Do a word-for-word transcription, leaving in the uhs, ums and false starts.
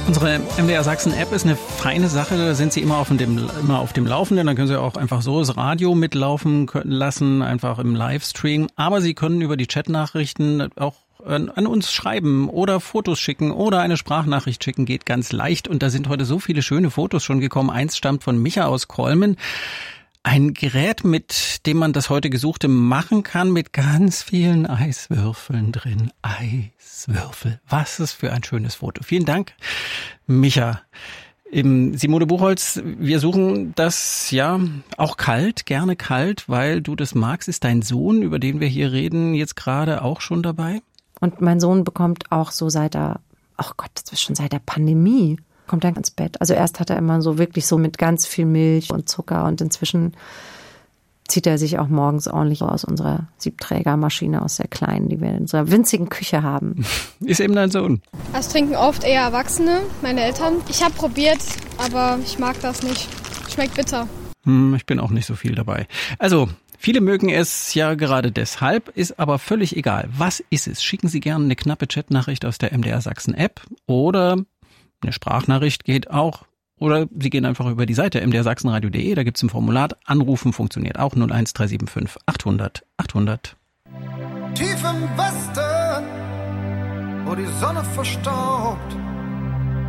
Unsere M D R Sachsen App ist eine feine Sache, da sind Sie immer auf dem, immer auf dem Laufenden, dann können Sie auch einfach so das Radio mitlaufen lassen, einfach im Livestream, aber Sie können über die Chatnachrichten auch an uns schreiben oder Fotos schicken oder eine Sprachnachricht schicken, geht ganz leicht und da sind heute so viele schöne Fotos schon gekommen. Eins stammt von Micha aus Kolmen. Ein Gerät, mit dem man das heute Gesuchte machen kann, mit ganz vielen Eiswürfeln drin. Eiswürfel. Was ist für ein schönes Foto. Vielen Dank, Micha. Im Simone Buchholz, wir suchen das ja auch kalt, gerne kalt, weil du das magst. Ist dein Sohn, über den wir hier reden, jetzt gerade auch schon dabei? Und mein Sohn bekommt auch so seit der, ach Gott, das ist schon seit der Pandemie, kommt er ins Bett. Also erst hat er immer so wirklich so mit ganz viel Milch und Zucker und inzwischen zieht er sich auch morgens ordentlich aus unserer Siebträgermaschine, aus der kleinen, die wir in unserer winzigen Küche haben. Ist eben dein Sohn. Das trinken oft eher Erwachsene, meine Eltern. Ich habe probiert, aber ich mag das nicht. Schmeckt bitter. Hm, ich bin auch nicht so viel dabei. Also, viele mögen es ja gerade deshalb, ist aber völlig egal. Was ist es? Schicken Sie gerne eine knappe Chatnachricht aus der M D R Sachsen App oder eine Sprachnachricht geht auch. Oder Sie gehen einfach über die Seite m d r sachsenradio punkt d e, da gibt's ein Formular. Anrufen funktioniert auch null eins drei sieben fünf achthundert achthundert. Tief im Westen, wo die Sonne verstaubt,